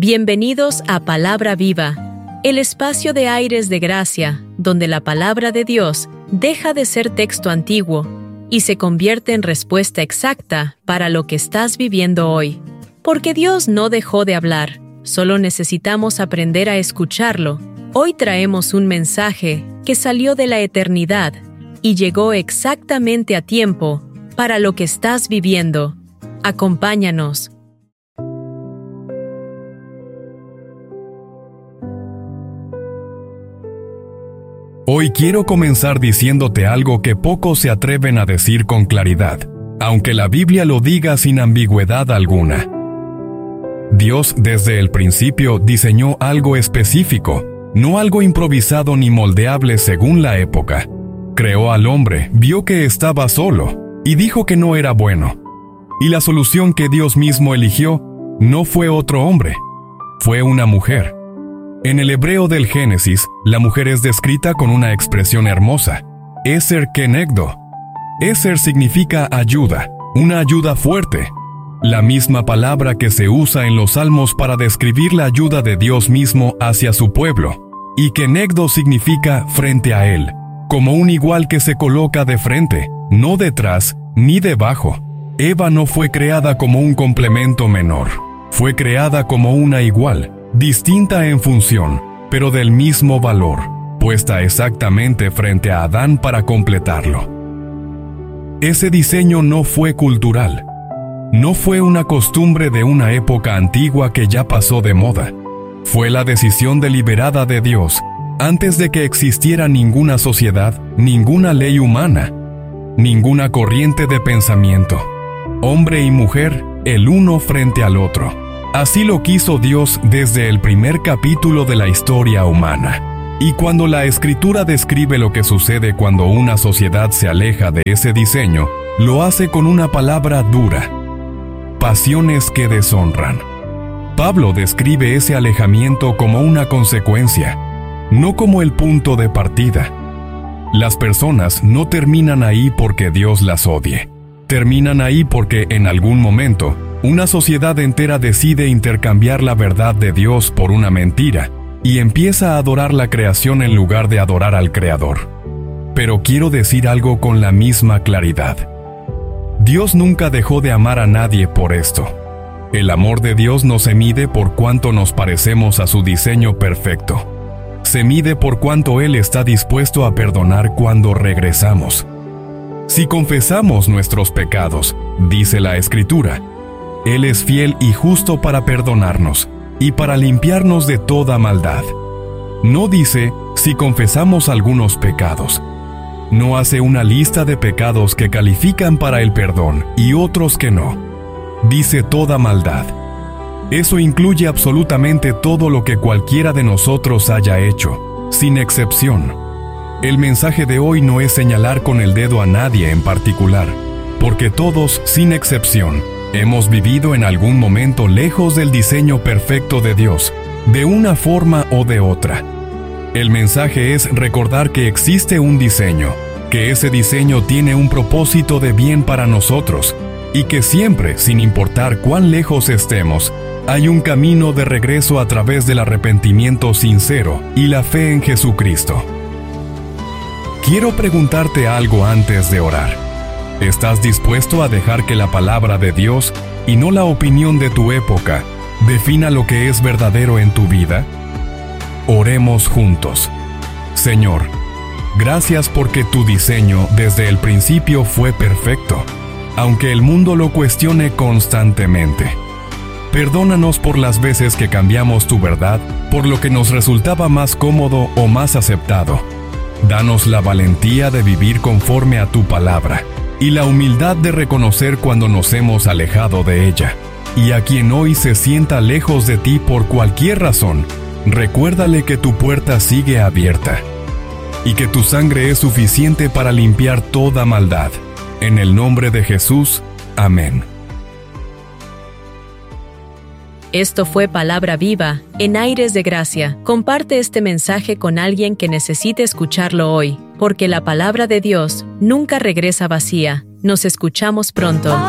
Bienvenidos a Palabra Viva, el espacio de aires de gracia, donde la palabra de Dios deja de ser texto antiguo y se convierte en respuesta exacta para lo que estás viviendo hoy. Porque Dios no dejó de hablar, solo necesitamos aprender a escucharlo. Hoy traemos un mensaje que salió de la eternidad y llegó exactamente a tiempo para lo que estás viviendo. Acompáñanos. Hoy quiero comenzar diciéndote algo que pocos se atreven a decir con claridad, aunque la Biblia lo diga sin ambigüedad alguna. Dios desde el principio diseñó algo específico, no algo improvisado ni moldeable según la época. Creó al hombre, vio que estaba solo, y dijo que no era bueno. Y la solución que Dios mismo eligió no fue otro hombre, fue una mujer. En el hebreo del Génesis, la mujer es descrita con una expresión hermosa, Eser Kenegdo. Eser significa ayuda, una ayuda fuerte. La misma palabra que se usa en los Salmos para describir la ayuda de Dios mismo hacia su pueblo. Y Kenegdo significa frente a él, como un igual que se coloca de frente, no detrás ni debajo. Eva no fue creada como un complemento menor, fue creada como una igual, distinta en función, pero del mismo valor, puesta exactamente frente a Adán para completarlo. Ese diseño no fue cultural, no fue una costumbre de una época antigua que ya pasó de moda. Fue la decisión deliberada de Dios, antes de que existiera ninguna sociedad, ninguna ley humana, ninguna corriente de pensamiento. Hombre y mujer, el uno frente al otro. Así lo quiso Dios desde el primer capítulo de la historia humana. Y cuando la Escritura describe lo que sucede cuando una sociedad se aleja de ese diseño, lo hace con una palabra dura: pasiones que deshonran. Pablo describe ese alejamiento como una consecuencia, no como el punto de partida. Las personas no terminan ahí porque Dios las odie. Terminan ahí porque en algún momento, una sociedad entera decide intercambiar la verdad de Dios por una mentira y empieza a adorar la creación en lugar de adorar al Creador. Pero quiero decir algo con la misma claridad. Dios nunca dejó de amar a nadie por esto. El amor de Dios no se mide por cuánto nos parecemos a su diseño perfecto. Se mide por cuánto Él está dispuesto a perdonar cuando regresamos. Si confesamos nuestros pecados, dice la Escritura, Él es fiel y justo para perdonarnos y para limpiarnos de toda maldad. No dice si confesamos algunos pecados. No hace una lista de pecados que califican para el perdón y otros que no. Dice toda maldad. Eso incluye absolutamente todo lo que cualquiera de nosotros haya hecho, sin excepción. El mensaje de hoy no es señalar con el dedo a nadie en particular, porque todos, sin excepción, hemos vivido en algún momento lejos del diseño perfecto de Dios, de una forma o de otra. El mensaje es recordar que existe un diseño, que ese diseño tiene un propósito de bien para nosotros, y que siempre, sin importar cuán lejos estemos, hay un camino de regreso a través del arrepentimiento sincero y la fe en Jesucristo. Quiero preguntarte algo antes de orar. ¿Estás dispuesto a dejar que la palabra de Dios, y no la opinión de tu época, defina lo que es verdadero en tu vida? Oremos juntos. Señor, gracias porque tu diseño desde el principio fue perfecto, aunque el mundo lo cuestione constantemente. Perdónanos por las veces que cambiamos tu verdad por lo que nos resultaba más cómodo o más aceptado. Danos la valentía de vivir conforme a tu palabra y la humildad de reconocer cuando nos hemos alejado de ella. Y a quien hoy se sienta lejos de ti por cualquier razón, recuérdale que tu puerta sigue abierta y que tu sangre es suficiente para limpiar toda maldad. En el nombre de Jesús, amén. Esto fue Palabra Viva, en aires de gracia. Comparte este mensaje con alguien que necesite escucharlo hoy, porque la palabra de Dios nunca regresa vacía. Nos escuchamos pronto.